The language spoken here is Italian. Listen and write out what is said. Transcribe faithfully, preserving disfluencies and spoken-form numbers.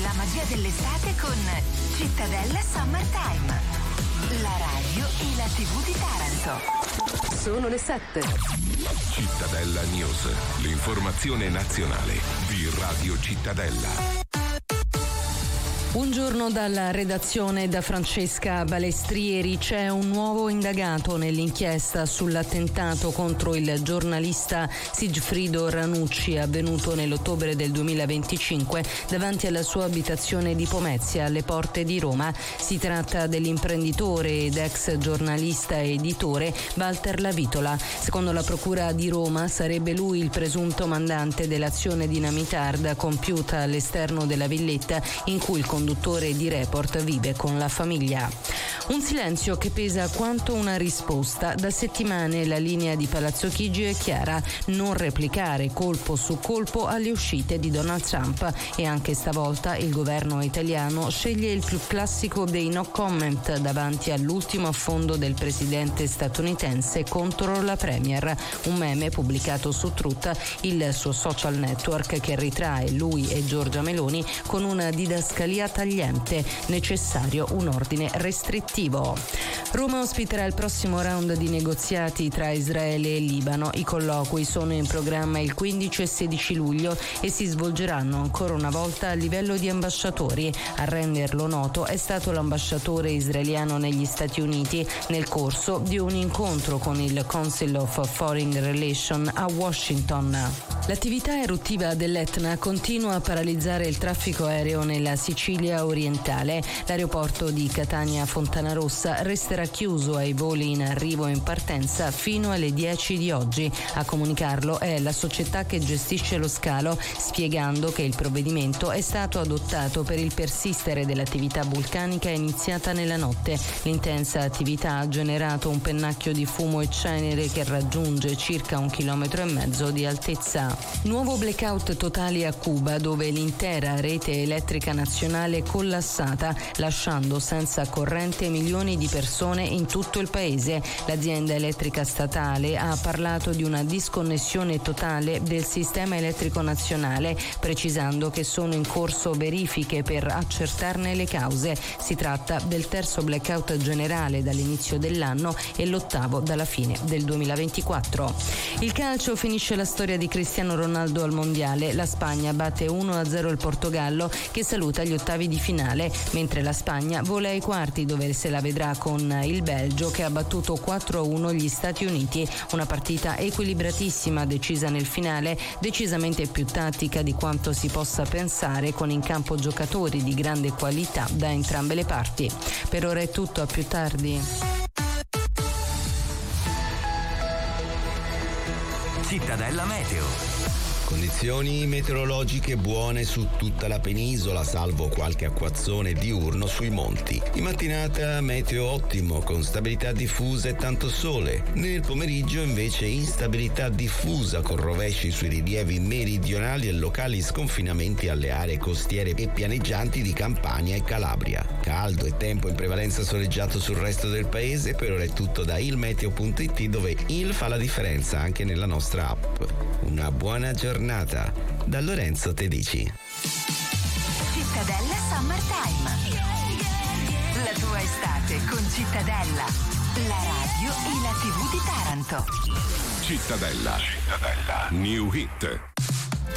la magia dell'estate con Cittadella Summertime. La radio e la tivù di Taranto. Sono le sette. Cittadella News, l'informazione nazionale di Radio Cittadella. Un giorno dalla redazione da Francesca Balestrieri. C'è un nuovo indagato nell'inchiesta sull'attentato contro il giornalista Sigfrido Ranucci avvenuto nell'ottobre del duemilaventicinque davanti alla sua abitazione di Pomezia alle porte di Roma. Si tratta dell'imprenditore ed ex giornalista e editore Walter Lavitola. Secondo la procura di Roma sarebbe lui il presunto mandante dell'azione dinamitarda compiuta all'esterno della villetta in cui il conduttore di Report vive con la famiglia. Un silenzio che pesa quanto una risposta. Da settimane la linea di Palazzo Chigi è chiara: non replicare colpo su colpo alle uscite di Donald Trump, e anche stavolta il governo italiano sceglie il più classico dei no comment davanti all'ultimo affondo del presidente statunitense contro la premier, un meme pubblicato su Truth, il suo social network che ritrae lui e Giorgia Meloni con una didascalia tagliente: necessario un ordine restrittivo. Roma ospiterà il prossimo round di negoziati tra Israele e Libano. I colloqui sono in programma il quindici e sedici luglio e si svolgeranno ancora una volta a livello di ambasciatori. A renderlo noto è stato l'ambasciatore israeliano negli Stati Uniti nel corso di un incontro con il Council of Foreign Relations a Washington. L'attività eruttiva dell'Etna continua a paralizzare il traffico aereo nella Sicilia orientale. L'aeroporto di Catania Fontanarossa resterà chiuso ai voli in arrivo e in partenza fino alle dieci di oggi. A comunicarlo è la società che gestisce lo scalo, spiegando che il provvedimento è stato adottato per il persistere dell'attività vulcanica iniziata nella notte. L'intensa attività ha generato un pennacchio di fumo e cenere che raggiunge circa un chilometro e mezzo di altezza. Nuovo blackout totale a Cuba, dove l'intera rete elettrica nazionale è collassata, lasciando senza corrente milioni di persone in tutto il paese. L'azienda elettrica statale ha parlato di una disconnessione totale del sistema elettrico nazionale, precisando che sono in corso verifiche per accertarne le cause. Si tratta del terzo blackout generale dall'inizio dell'anno e l'ottavo dalla fine del duemilaventiquattro. Il calcio finisce la storia di Cristiano Ronaldo al mondiale. La Spagna batte uno a zero il Portogallo, che saluta gli ottavi di finale, mentre la Spagna vola ai quarti, dove se la vedrà con il Belgio che ha battuto quattro a uno gli Stati Uniti. Una partita equilibratissima, decisa nel finale, decisamente più tattica di quanto si possa pensare, con in campo giocatori di grande qualità da entrambe le parti. Per ora è tutto, a più tardi. Cittadella Meteo. Condizioni meteorologiche buone su tutta la penisola, salvo qualche acquazzone diurno sui monti. In mattinata meteo ottimo, con stabilità diffusa e tanto sole. Nel pomeriggio invece instabilità diffusa, con rovesci sui rilievi meridionali e locali sconfinamenti alle aree costiere e pianeggianti di Campania e Calabria. Caldo e tempo in prevalenza soleggiato sul resto del paese. Per ora è tutto da ilmeteo punto it, dove il fa la differenza anche nella nostra app. Una buona giornata da Lorenzo Tedici. Cittadella Summertime. La tua estate con Cittadella. La radio e la tivù di Taranto. Cittadella. Cittadella. New Hit.